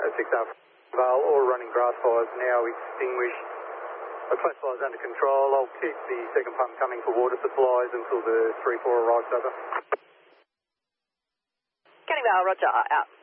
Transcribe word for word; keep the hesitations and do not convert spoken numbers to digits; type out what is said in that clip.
six Alpha Vale, all running grass fires now extinguished. The flash fire's under control. I'll keep the second pump coming for water supplies until the three four arrives over. Canning Vale, roger, out.